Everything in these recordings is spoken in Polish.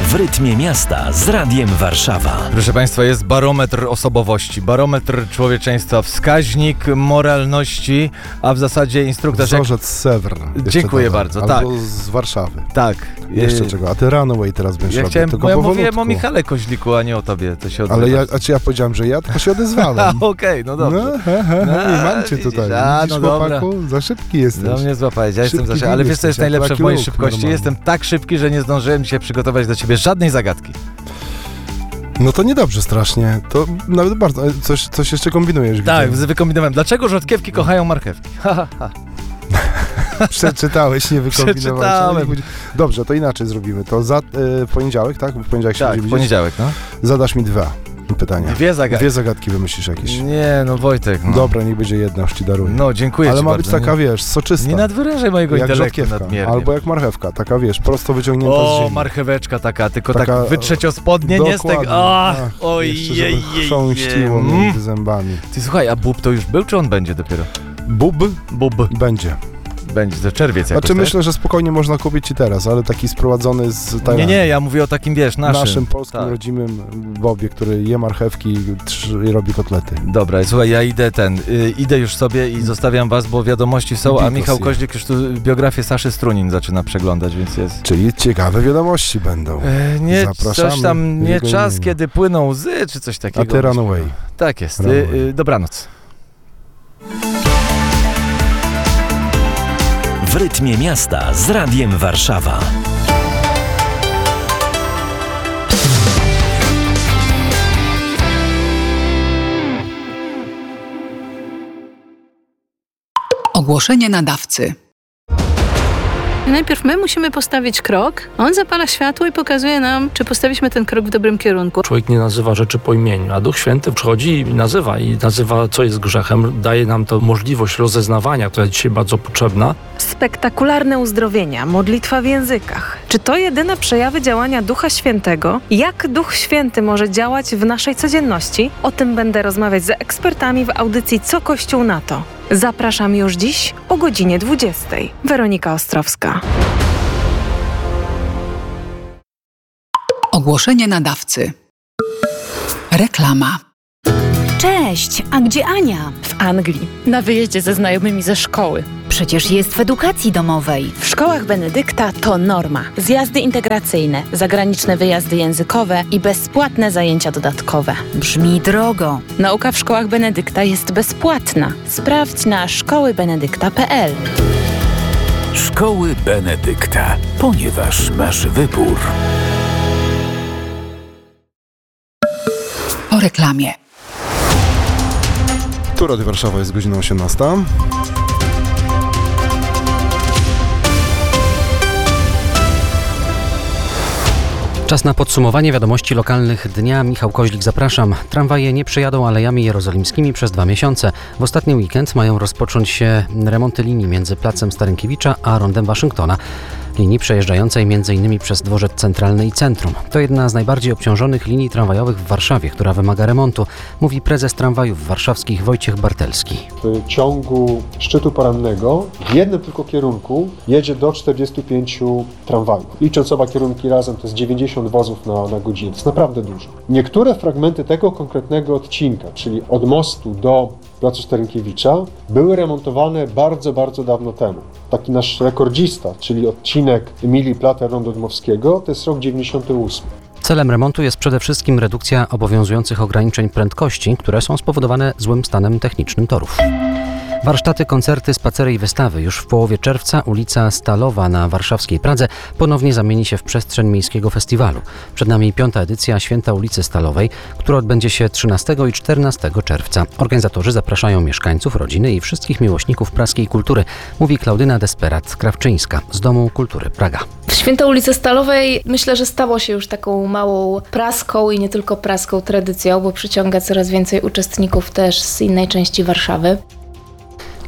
W rytmie miasta z Radiem Warszawa. Proszę Państwa, jest barometr osobowości, barometr człowieczeństwa, wskaźnik moralności, a w zasadzie instruktor... Wzorzec Sewr. Dziękuję bardzo, tak. Albo z Warszawy. Tak. Jeszcze czego? A ty Runaway teraz będziesz robił, Chciałem, tylko ja powolutku. mówiłem o Michale Koźliku, a nie o tobie. To się odzywa. Ale ja powiedziałem, że ja tylko się odezwałem. Okej, no dobrze. I mam cię tutaj. Widzisz, chłopaku? Za szybki jesteś. No mnie złapałeś, ja jestem za szybki. Ale wiesz co jest najlepsze w mojej szybkości? Normalnie. Jestem tak szybki, że nie zdążyłem dzisiaj przygotować do ciebie żadnej zagadki. No to niedobrze strasznie. To nawet bardzo... Coś jeszcze kombinujesz. Tak, wykombinowałem. Dlaczego rzodkiewki kochają marchewki? Przeczytałeś, nie wykombinowałeś. Przeczytałem. Dobrze, to inaczej zrobimy. To za poniedziałek, tak? W poniedziałek się będzie w poniedziałek, no. Zadasz mi dwa pytania. Dwie zagadki wymyślisz jakieś. Nie, no Wojtek, no. Dobra, niech będzie jedna, już ci daruję. No, dziękuję. Ale ci ma bardzo. być taka, wiesz, soczysta. Nie nadwyrażaj mojego jak intelektu rzodkiewka, nadmiernie. albo jak marchewka, taka, wiesz, prosto wyciągnięta z ziemi. O, marcheweczka taka, tylko taka, tak wytrzeciospodnie, nie z tego. Ojej, chrząściło między zębami. Ty słuchaj, a bób to już był, czy on będzie dopiero? Bób? Będzie, to czerwiec jakoś, Znaczy myślę, że spokojnie można kupić i teraz, ale taki sprowadzony z Tajlandii. Nie, ja mówię o takim, wiesz, naszym polskim, rodzimym bobie, który je marchewki i robi kotlety. Dobra, słuchaj, ja idę już sobie i zostawiam was, bo wiadomości są, a Michał Koźlik już tu biografię Saszy Strunin zaczyna przeglądać, więc jest... Czyli ciekawe wiadomości będą. Nie, zapraszamy. Coś tam, nie czas, kiedy płyną łzy, czy coś takiego. A ty Runaway. Tak jest. Dobranoc. W rytmie miasta z Radiem Warszawa. Ogłoszenie nadawcy. Najpierw my musimy postawić krok, on zapala światło i pokazuje nam, czy postawiliśmy ten krok w dobrym kierunku. Człowiek nie nazywa rzeczy po imieniu, a Duch Święty przychodzi i nazywa, co jest grzechem. Daje nam to możliwość rozeznawania, która jest dzisiaj bardzo potrzebna. Spektakularne uzdrowienia, modlitwa w językach. Czy to jedyne przejawy działania Ducha Świętego? Jak Duch Święty może działać w naszej codzienności? O tym będę rozmawiać z ekspertami w audycji Co Kościół na to. Zapraszam już dziś o godzinie 20. Weronika Ostrowska. Ogłoszenie nadawcy. Reklama. Cześć, a gdzie Ania? W Anglii, na wyjeździe ze znajomymi ze szkoły. Przecież jest w edukacji domowej. W szkołach Benedykta to norma. Zjazdy integracyjne, zagraniczne wyjazdy językowe i bezpłatne zajęcia dodatkowe. Brzmi drogo. Nauka w szkołach Benedykta jest bezpłatna. Sprawdź na szkołybenedykta.pl. Szkoły Benedykta, ponieważ masz wybór. Po reklamie. Tu Radio Warszawa, jest godzina 18. Czas na podsumowanie wiadomości lokalnych dnia. Michał Koźlik, zapraszam. Tramwaje nie przejadą Alejami Jerozolimskimi przez 2 miesiące. W ostatni weekend mają rozpocząć się remonty linii między Placem Starynkiewicza a Rondem Waszyngtona. Linii przejeżdżającej m.in. przez Dworzec Centralny i Centrum. To jedna z najbardziej obciążonych linii tramwajowych w Warszawie, która wymaga remontu, mówi prezes tramwajów warszawskich Wojciech Bartelski. W ciągu szczytu porannego w jednym tylko kierunku jedzie do 45 tramwajów. Licząc oba kierunki razem, to jest 90 wozów na godzinę. To jest naprawdę dużo. Niektóre fragmenty tego konkretnego odcinka, czyli od mostu do Placu Starynkiewicza, były remontowane bardzo, bardzo dawno temu. Taki nasz rekordzista, czyli odcinek Emilii Plater-Rondu Dmowskiego, to jest rok 98. Celem remontu jest przede wszystkim redukcja obowiązujących ograniczeń prędkości, które są spowodowane złym stanem technicznym torów. Warsztaty, koncerty, spacery i wystawy. Już w połowie czerwca ulica Stalowa na warszawskiej Pradze ponownie zamieni się w przestrzeń miejskiego festiwalu. Przed nami 5. edycja Święta ulicy Stalowej, która odbędzie się 13 i 14 czerwca. Organizatorzy zapraszają mieszkańców, rodziny i wszystkich miłośników praskiej kultury, mówi Klaudyna Desperat-Krawczyńska z Domu Kultury Praga. Święto ulicy Stalowej myślę, że stało się już taką małą praską i nie tylko praską tradycją, bo przyciąga coraz więcej uczestników też z innej części Warszawy.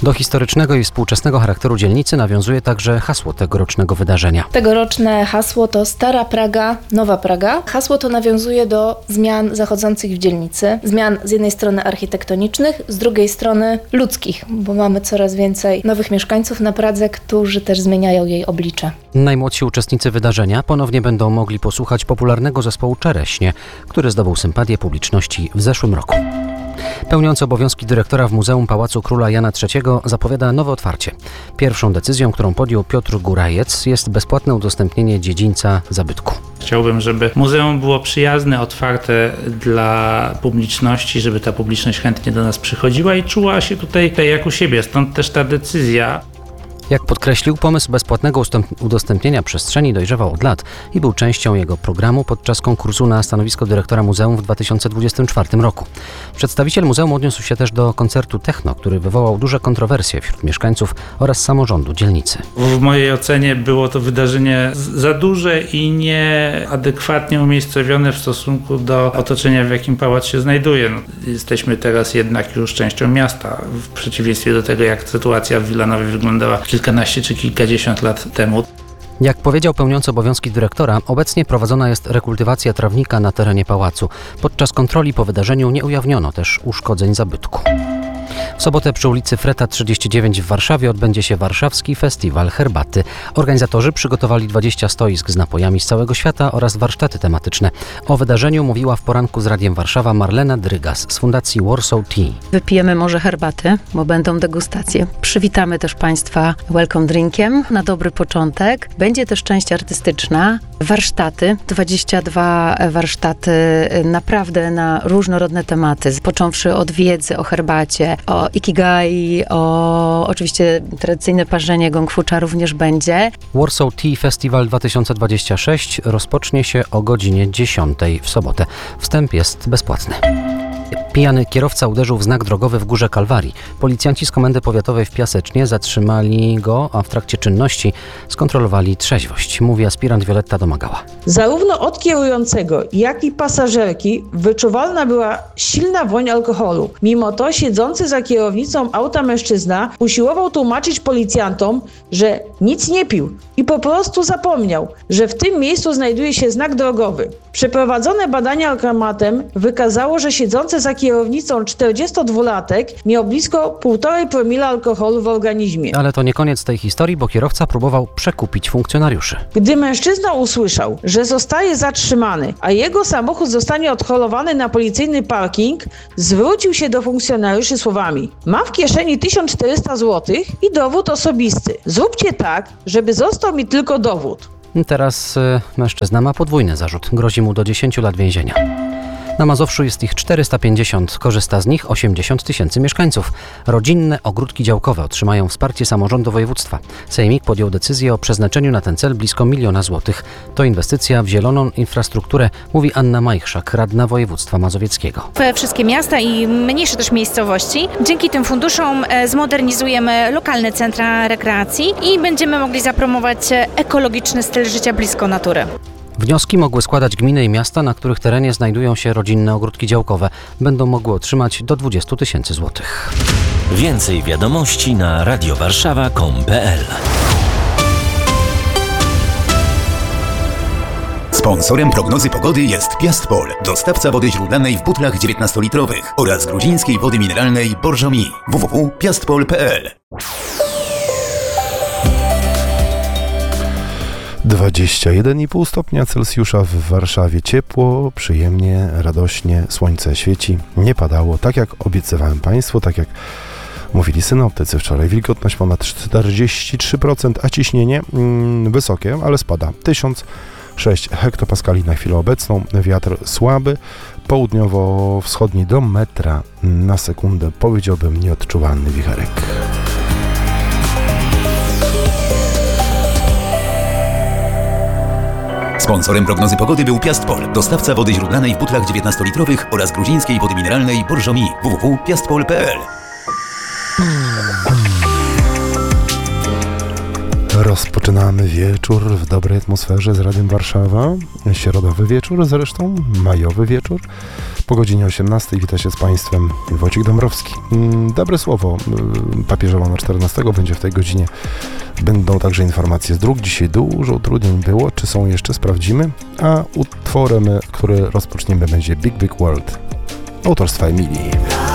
Do historycznego i współczesnego charakteru dzielnicy nawiązuje także hasło tegorocznego wydarzenia. Tegoroczne hasło to Stara Praga, Nowa Praga. Hasło to nawiązuje do zmian zachodzących w dzielnicy. Zmian z jednej strony architektonicznych, z drugiej strony ludzkich, bo mamy coraz więcej nowych mieszkańców na Pradze, którzy też zmieniają jej oblicze. Najmłodsi uczestnicy wydarzenia ponownie będą mogli posłuchać popularnego zespołu Czereśnie, który zdobył sympatię publiczności w zeszłym roku. Pełniący obowiązki dyrektora w Muzeum Pałacu Króla Jana III zapowiada nowe otwarcie. Pierwszą decyzją, którą podjął Piotr Górajec, jest bezpłatne udostępnienie dziedzińca zabytku. Chciałbym, żeby muzeum było przyjazne, otwarte dla publiczności, żeby ta publiczność chętnie do nas przychodziła i czuła się tutaj jak u siebie, stąd też ta decyzja. Jak podkreślił, pomysł bezpłatnego udostępnienia przestrzeni dojrzewał od lat i był częścią jego programu podczas konkursu na stanowisko dyrektora muzeum w 2024 roku. Przedstawiciel muzeum odniósł się też do koncertu techno, który wywołał duże kontrowersje wśród mieszkańców oraz samorządu dzielnicy. W mojej ocenie było to wydarzenie za duże i nieadekwatnie umiejscowione w stosunku do otoczenia, w jakim pałac się znajduje. Jesteśmy teraz jednak już częścią miasta, w przeciwieństwie do tego, jak sytuacja w Wilanowie wyglądała kilkanaście czy kilkadziesiąt lat temu. Jak powiedział pełniący obowiązki dyrektora, obecnie prowadzona jest rekultywacja trawnika na terenie pałacu. Podczas kontroli po wydarzeniu nie ujawniono też uszkodzeń zabytku. W sobotę przy ulicy Freta 39 w Warszawie odbędzie się Warszawski Festiwal Herbaty. Organizatorzy przygotowali 20 stoisk z napojami z całego świata oraz warsztaty tematyczne. O wydarzeniu mówiła w poranku z Radiem Warszawa Marlena Drygas z Fundacji Warsaw Tea. Wypijemy może herbaty, bo będą degustacje. Przywitamy też Państwa welcome drinkiem na dobry początek. Będzie też część artystyczna, warsztaty, 22 warsztaty naprawdę na różnorodne tematy, począwszy od wiedzy o herbacie, o ikigai, o oczywiście tradycyjne parzenie gong fucha również będzie. Warsaw Tea Festival 2026 rozpocznie się o godzinie 10 w sobotę. Wstęp jest bezpłatny. Pijany kierowca uderzył w znak drogowy w Górze Kalwarii. Policjanci z Komendy Powiatowej w Piasecznie zatrzymali go, a w trakcie czynności skontrolowali trzeźwość, mówi aspirant Wioletta Domagała. Zarówno od kierującego, jak i pasażerki wyczuwalna była silna woń alkoholu. Mimo to siedzący za kierownicą auta mężczyzna usiłował tłumaczyć policjantom, że nic nie pił i po prostu zapomniał, że w tym miejscu znajduje się znak drogowy. Przeprowadzone badania alkomatem wykazało, że siedzący za kierownicą 42-latek miał blisko 1,5 promila alkoholu w organizmie. Ale to nie koniec tej historii, bo kierowca próbował przekupić funkcjonariuszy. Gdy mężczyzna usłyszał, że zostaje zatrzymany, a jego samochód zostanie odholowany na policyjny parking, zwrócił się do funkcjonariuszy słowami: mam w kieszeni 1400 zł i dowód osobisty. Zróbcie tak, żeby został mi tylko dowód. Teraz mężczyzna ma podwójny zarzut. Grozi mu do 10 lat więzienia. Na Mazowszu jest ich 450, korzysta z nich 80 000 mieszkańców. Rodzinne ogródki działkowe otrzymają wsparcie samorządu województwa. Sejmik podjął decyzję o przeznaczeniu na ten cel blisko 1 000 000 złotych. To inwestycja w zieloną infrastrukturę, mówi Anna Majchrzak, radna województwa mazowieckiego. Wszystkie miasta i mniejsze też miejscowości. Dzięki tym funduszom zmodernizujemy lokalne centra rekreacji i będziemy mogli zapromować ekologiczny styl życia blisko natury. Wnioski mogły składać gminy i miasta, na których terenie znajdują się rodzinne ogródki działkowe. Będą mogły otrzymać do 20 000 złotych. Więcej wiadomości na radiowarszawa.com.pl. Sponsorem prognozy pogody jest Piastpol, dostawca wody źródlanej w butlach 19-litrowych oraz gruzińskiej wody mineralnej Borżomi. www.piastpol.pl. 21,5 stopnia Celsjusza w Warszawie. Ciepło, przyjemnie, radośnie, słońce świeci. Nie padało, tak jak obiecywałem Państwu, tak jak mówili synoptycy wczoraj. Wilgotność ponad 43%, a ciśnienie wysokie, ale spada. 1006 hektopaskali na chwilę obecną. Wiatr słaby, południowo-wschodni do metra na sekundę. Powiedziałbym nieodczuwalny wicherek. Sponsorem prognozy pogody był Piastpol, dostawca wody źródlanej w butlach 19-litrowych oraz gruzińskiej wody mineralnej Borżomi. www.piastpol.pl. Rozpoczynamy wieczór w dobrej atmosferze z Radiem Warszawa. Środowy wieczór zresztą, majowy wieczór. Po godzinie 18 wita się z Państwem Wojciech Dąbrowski. Dobre słowo papieża Leona XIV będzie w tej godzinie. Będą także informacje z dróg. Dzisiaj dużo utrudnień było. Czy są jeszcze? Sprawdzimy. A utworem, który rozpoczniemy, będzie Big Big World autorstwa Emilii.